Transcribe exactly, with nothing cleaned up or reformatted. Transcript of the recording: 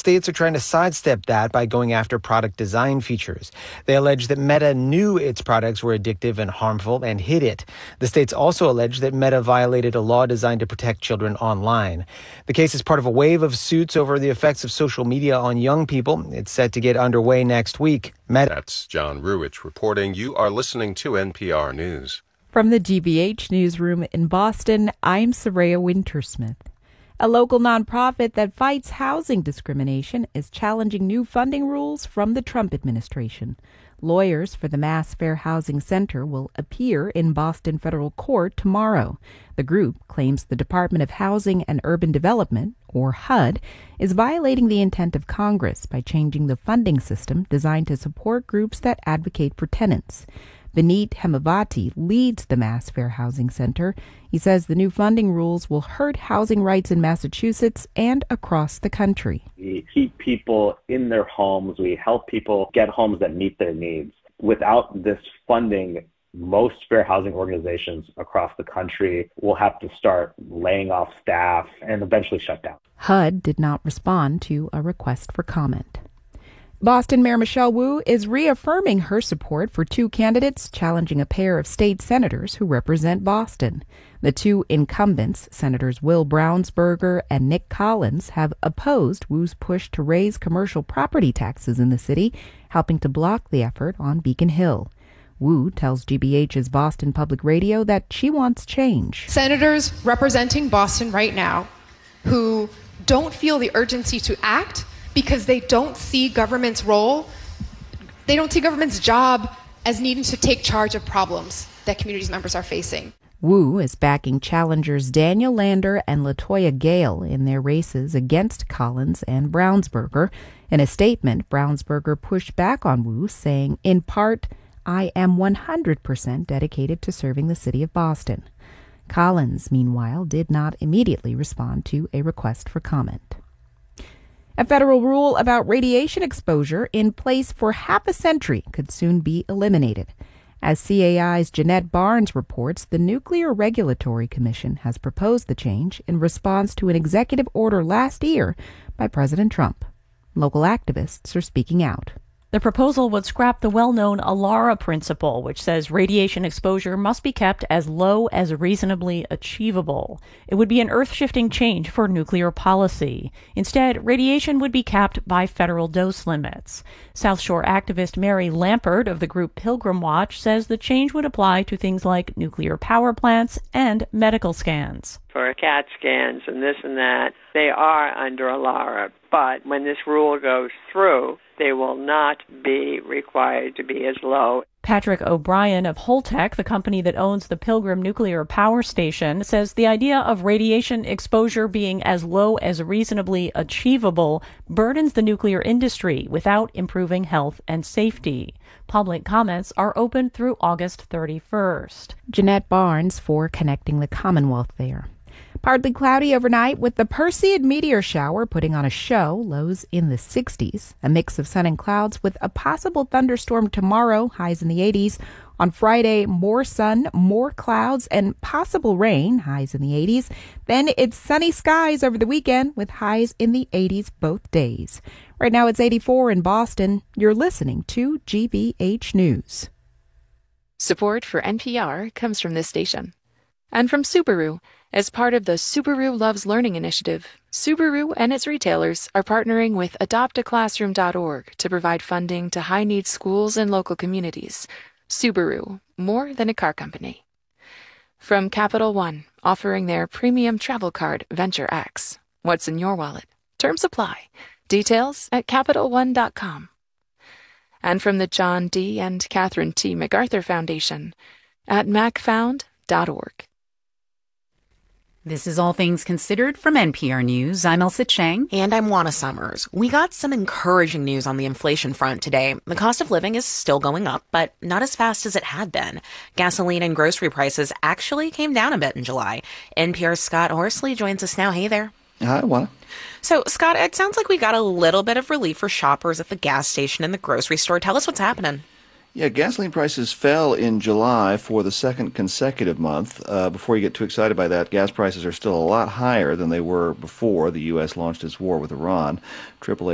states are trying to sidestep that by going after product design features. They allege that Meta knew its products were addictive and harmful and hid it. The states also allege that Meta violated a law designed to protect children online. The case is part of a wave of suits over the effects of social media on young people. It's set to get underway next week. Meta. That's John Ruwitch reporting. You are listening to N P R News. From the G B H newsroom in Boston, I'm Soraya Wintersmith. A local nonprofit that fights housing discrimination is challenging new funding rules from the Trump administration. Lawyers for the Mass Fair Housing Center will appear in Boston federal court tomorrow. The group claims the Department of Housing and Urban Development, or H U D, is violating the intent of Congress by changing the funding system designed to support groups that advocate for tenants. Vineet Hemavati leads the Mass Fair Housing Center. He says the new funding rules will hurt housing rights in Massachusetts and across the country. We keep people in their homes. We help people get homes that meet their needs. Without this funding, most fair housing organizations across the country will have to start laying off staff and eventually shut down. H U D did not respond to a request for comment. Boston Mayor Michelle Wu is reaffirming her support for two candidates challenging a pair of state senators who represent Boston. The two incumbents, Senators Will Brownsberger and Nick Collins, have opposed Wu's push to raise commercial property taxes in the city, helping to block the effort on Beacon Hill. Wu tells G B H's Boston Public Radio that she wants change. Senators representing Boston right now who don't feel the urgency to act because they don't see government's role, they don't see government's job as needing to take charge of problems that communities members are facing. Wu is backing challengers Daniel Lander and LaToya Gale in their races against Collins and Brownsberger. In a statement, Brownsberger pushed back on Wu, saying, in part, I am one hundred percent dedicated to serving the city of Boston. Collins, meanwhile, did not immediately respond to a request for comment. A federal rule about radiation exposure in place for half a century could soon be eliminated. As C A I's Jeanette Barnes reports, the Nuclear Regulatory Commission has proposed the change in response to an executive order last year by President Trump. Local activists are speaking out. The proposal would scrap the well-known ALARA principle, which says radiation exposure must be kept as low as reasonably achievable. It would be an earth-shifting change for nuclear policy. Instead, radiation would be capped by federal dose limits. South Shore activist Mary Lampert of the group Pilgrim Watch says the change would apply to things like nuclear power plants and medical scans. For CAT scans and this and that, they are under ALARA. But when this rule goes through, they will not be required to be as low. Patrick O'Brien of Holtec, the company that owns the Pilgrim Nuclear Power Station, says the idea of radiation exposure being as low as reasonably achievable burdens the nuclear industry without improving health and safety. Public comments are open through August thirty-first. Jeanette Barnes for Connecting the Commonwealth there. Partly cloudy overnight with the Perseid meteor shower putting on a show, lows in the sixties. A mix of sun and clouds with a possible thunderstorm tomorrow, highs in the eighties. On Friday, more sun, more clouds, and possible rain, highs in the eighties. Then it's sunny skies over the weekend with highs in the eighties both days. Right now it's eighty-four in Boston. You're listening to G B H News. Support for N P R comes from this station. And from Subaru. As part of the Subaru Loves Learning initiative, Subaru and its retailers are partnering with adopt a classroom dot org to provide funding to high-need schools and local communities. Subaru, more than a car company. From Capital One, offering their premium travel card, Venture X. What's in your wallet? Terms apply. Details at Capital One dot com. And from the John D. and Catherine T. MacArthur Foundation at mac found dot org. This is All Things Considered from N P R News. I'm Elsa Chang. And I'm Juana Summers. We got some encouraging news on the inflation front today. The cost of living is still going up, but not as fast as it had been. Gasoline and grocery prices actually came down a bit in July. N P R's Scott Horsley joins us now. Hey there. Hi, Juana. So, Scott, it sounds like we got a little bit of relief for shoppers at the gas station and the grocery store. Tell us what's happening. Yeah, gasoline prices fell in July for the second consecutive month. Uh, before you get too excited by that, gas prices are still a lot higher than they were before the U S launched its war with Iran. triple A